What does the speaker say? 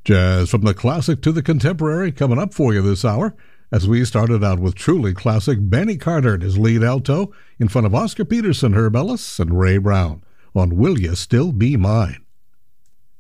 Jazz from the classic to the contemporary coming up for you this hour, as we started out with truly classic Benny Carter and his lead alto in front of Oscar Peterson, Herb Ellis, and Ray Brown on Will You Still Be Mine.